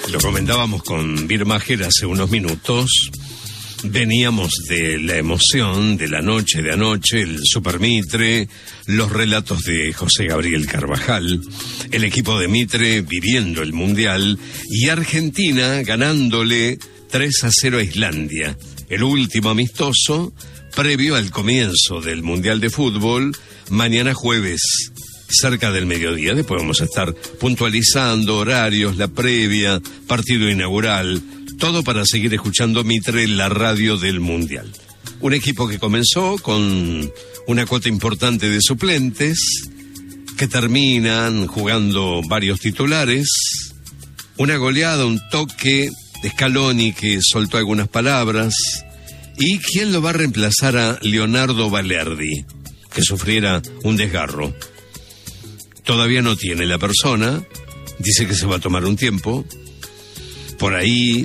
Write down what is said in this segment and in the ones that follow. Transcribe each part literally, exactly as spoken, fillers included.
Lo comentábamos con Birmacher hace unos minutos. Veníamos de la emoción de la noche de anoche, el Super Mitre, los relatos de José Gabriel Carvajal, el equipo de Mitre viviendo el Mundial y Argentina ganándole tres a cero a Islandia, el último amistoso previo al comienzo del Mundial de Fútbol, mañana jueves, cerca del mediodía. Después vamos a estar puntualizando horarios, la previa, partido inaugural, todo para seguir escuchando Mitre, la radio del Mundial. Un equipo que comenzó con una cuota importante de suplentes, que terminan jugando varios titulares, una goleada, un toque de Scaloni que soltó algunas palabras. ¿Y quién lo va a reemplazar a Leonardo Balerdi, que sufriera un desgarro? Todavía no tiene la persona, dice que se va a tomar un tiempo. Por ahí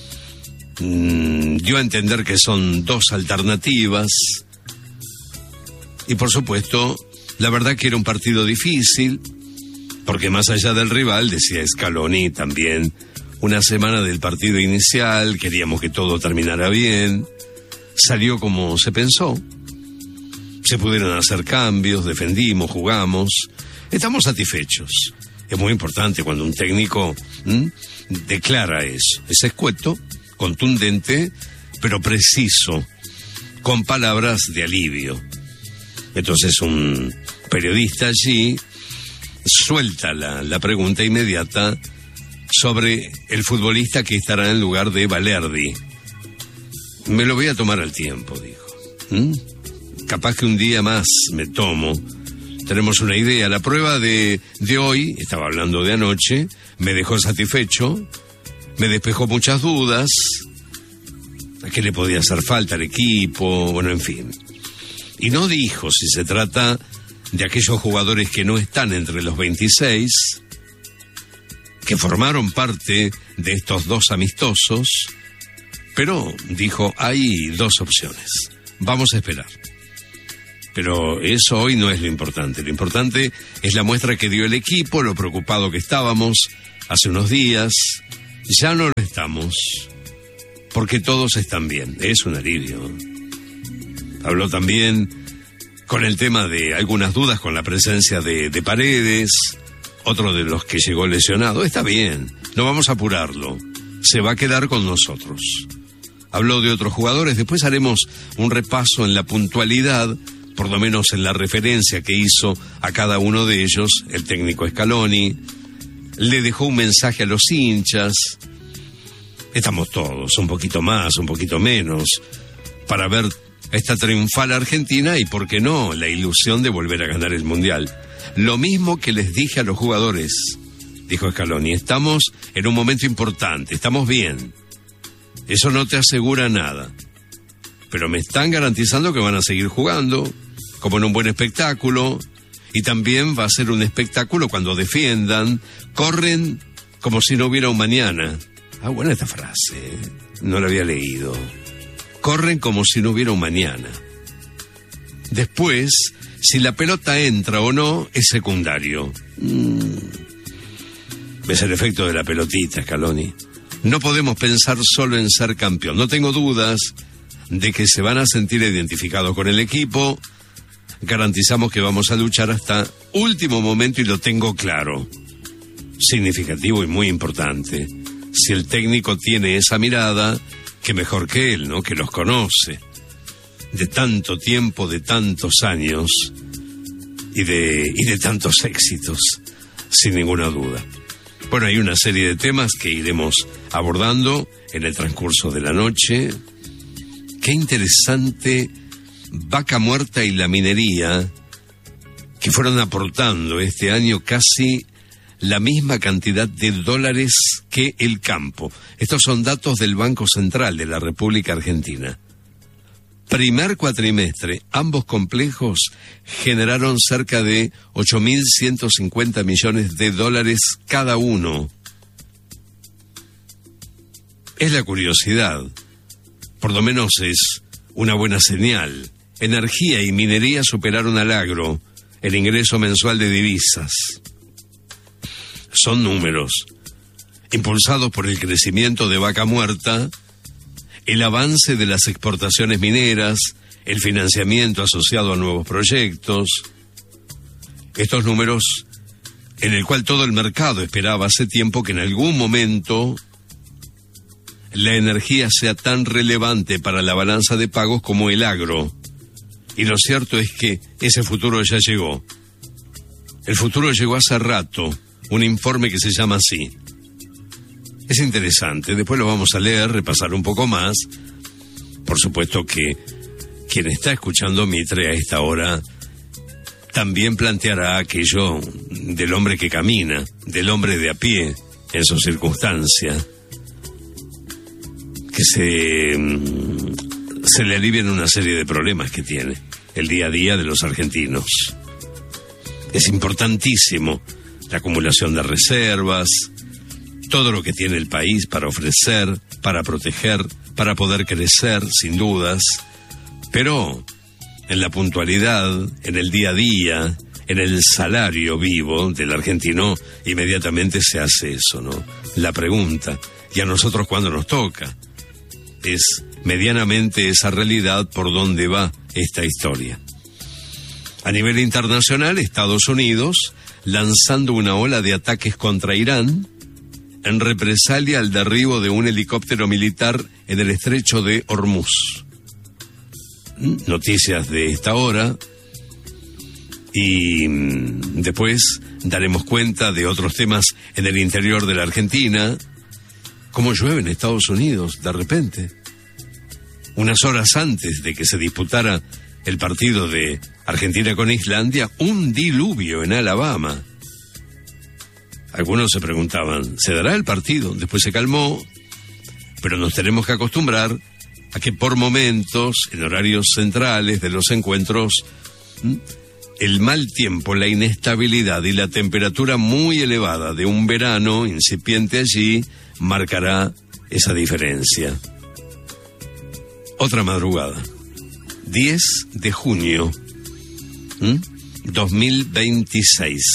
mmm, dio a entender que son dos alternativas. Y por supuesto, la verdad que era un partido difícil, porque más allá del rival, decía Scaloni también, una semana del partido inicial, queríamos que todo terminara bien. Salió como se pensó, se pudieron hacer cambios, defendimos, jugamos, estamos satisfechos. Es muy importante cuando un técnico ¿m? declara eso, es escueto, contundente, pero preciso, con palabras de alivio. Entonces un periodista allí suelta la, la pregunta inmediata sobre el futbolista que estará en lugar de Balerdi. Me lo voy a tomar al tiempo, dijo. ¿Mm? Capaz que un día más me tomo. Tenemos una idea. La prueba de, de hoy, estaba hablando de anoche, me dejó satisfecho, me despejó muchas dudas. ¿A qué le podía hacer falta al equipo? Bueno, en fin. Y no dijo si se trata de aquellos jugadores que no están entre los veintiséis, que formaron parte de estos dos amistosos. Pero, dijo, hay dos opciones. Vamos a esperar. Pero eso hoy no es lo importante. Lo importante es la muestra que dio el equipo, lo preocupado que estábamos hace unos días. Ya no lo estamos, porque todos están bien. Es un alivio. Habló también con el tema de algunas dudas con la presencia de, de Paredes, otro de los que llegó lesionado. Está bien, no vamos a apurarlo. Se va a quedar con nosotros. Habló de otros jugadores, después haremos un repaso en la puntualidad, por lo menos en la referencia que hizo a cada uno de ellos el técnico Scaloni. Le dejó un mensaje a los hinchas. Estamos todos, un poquito más, un poquito menos, para ver esta triunfal Argentina y, por qué no, la ilusión de volver a ganar el Mundial. Lo mismo que les dije a los jugadores, dijo Scaloni, estamos en un momento importante, estamos bien. Eso no te asegura nada, pero me están garantizando que van a seguir jugando, como en un buen espectáculo, y también va a ser un espectáculo cuando defiendan, corren como si no hubiera un mañana. Ah, buena esta frase, no la había leído. Corren como si no hubiera un mañana. Después, si la pelota entra o no, es secundario. Mm. Es el efecto de la pelotita, Scaloni. No podemos pensar solo en ser campeón. No tengo dudas de que se van a sentir identificados con el equipo. Garantizamos que vamos a luchar hasta último momento y lo tengo claro. Significativo y muy importante. Si el técnico tiene esa mirada, que mejor que él, ¿no? Que los conoce. De tanto tiempo, de tantos años y de, y de tantos éxitos, sin ninguna duda. Bueno, hay una serie de temas que iremos abordando en el transcurso de la noche. Qué interesante, Vaca Muerta y la minería, que fueron aportando este año casi la misma cantidad de dólares que el campo. Estos son datos del Banco Central de la República Argentina. Primer cuatrimestre, ambos complejos generaron cerca de ocho mil ciento cincuenta millones de dólares cada uno. Es la curiosidad, por lo menos es una buena señal. Energía y minería superaron al agro, el ingreso mensual de divisas. Son números. impulsados por el crecimiento de Vaca Muerta, el avance de las exportaciones mineras, el financiamiento asociado a nuevos proyectos. Estos números en el cual todo el mercado esperaba hace tiempo que en algún momento la energía sea tan relevante para la balanza de pagos como el agro. Y lo cierto es que ese futuro ya llegó. El futuro llegó hace rato, un informe que se llama así. Es interesante, después lo vamos a leer, repasar un poco más. Por supuesto que quien está escuchando Mitre a esta hora también planteará aquello del hombre que camina, del hombre de a pie en su circunstancia, que se, se le alivian una serie de problemas que tiene el día a día de los argentinos. Es importantísimo la acumulación de reservas, todo lo que tiene el país para ofrecer, para proteger, para poder crecer, sin dudas, pero en la puntualidad, en el día a día, en el salario vivo del argentino, inmediatamente se hace eso, ¿no? La pregunta, ¿y a nosotros cuándo nos toca? Es medianamente esa realidad por donde va esta historia. A nivel internacional, Estados Unidos lanzando una ola de ataques contra Irán en represalia al derribo de un helicóptero militar en el estrecho de Hormuz. Noticias de esta hora y después daremos cuenta de otros temas en el interior de la Argentina. Cómo llueve en Estados Unidos de repente, unas horas antes de que se disputara el partido de Argentina con Islandia, un diluvio en Alabama. Algunos se preguntaban, ¿se dará el partido? Después se calmó, pero nos tenemos que acostumbrar a que por momentos, en horarios centrales de los encuentros, el mal tiempo, la inestabilidad y la temperatura muy elevada de un verano incipiente allí marcará esa diferencia. Otra madrugada, diez de junio, ¿m? dos mil veintiséis.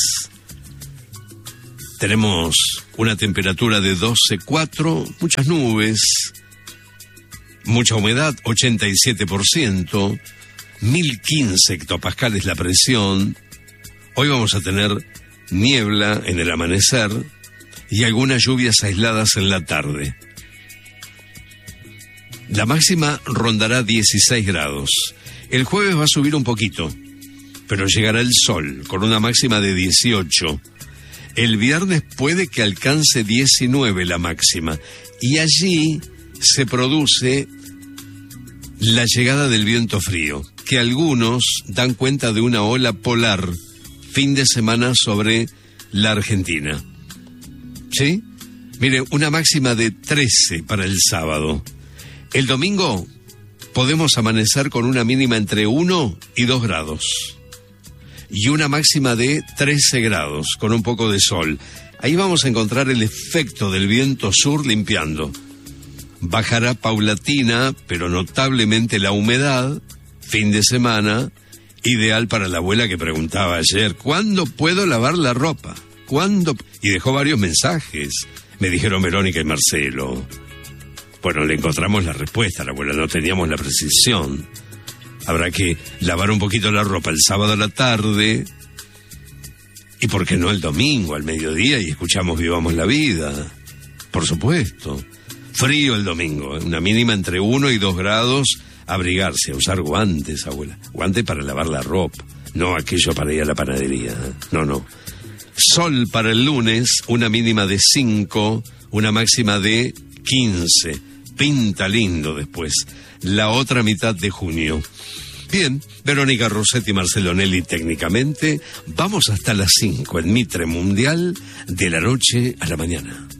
Tenemos una temperatura de doce coma cuatro, muchas nubes, mucha humedad, ochenta y siete por ciento, mil quince hectopascales la presión. Hoy vamos a tener niebla en el amanecer y algunas lluvias aisladas en la tarde. La máxima rondará dieciséis grados. El jueves va a subir un poquito, pero llegará el sol con una máxima de dieciocho. El viernes puede que alcance diecinueve la máxima, y allí se produce la llegada del viento frío, que algunos dan cuenta de una ola polar fin de semana sobre la Argentina. ¿Sí? Mire, una máxima de trece para el sábado. El domingo podemos amanecer con una mínima entre uno y dos grados. Y una máxima de trece grados, con un poco de sol. Ahí vamos a encontrar el efecto del viento sur limpiando. Bajará paulatina, pero notablemente la humedad, fin de semana, ideal para la abuela que preguntaba ayer, ¿cuándo puedo lavar la ropa? ¿Cuándo? Y dejó varios mensajes, me dijeron Verónica y Marcelo. Bueno, le encontramos la respuesta a la abuela, no teníamos la precisión. Habrá que lavar un poquito la ropa el sábado a la tarde, y por qué no el domingo al mediodía, y escuchamos Vivamos la Vida, por supuesto. Frío el domingo, ¿eh? Una mínima entre uno y dos grados, abrigarse, a usar guantes, abuela. Guantes para lavar la ropa, no aquello para ir a la panadería, ¿eh? No, no. Sol para el lunes, una mínima de cinco, una máxima de quince. Pinta lindo después, la otra mitad de junio. Bien, Verónica Rossetti y Marcelo Nelly técnicamente. Vamos hasta las cinco en Mitre Mundial, de la noche a la mañana.